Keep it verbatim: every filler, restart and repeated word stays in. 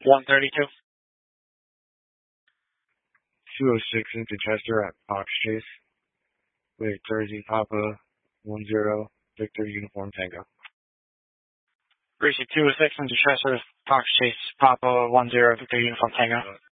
one thirty-two. two oh six into Chester at Fox Chase with Jersey Papa one zero Victor Uniform Tango. Gracie two oh six into Chester, Fox Chase, Papa one zero Victor Uniform Tango.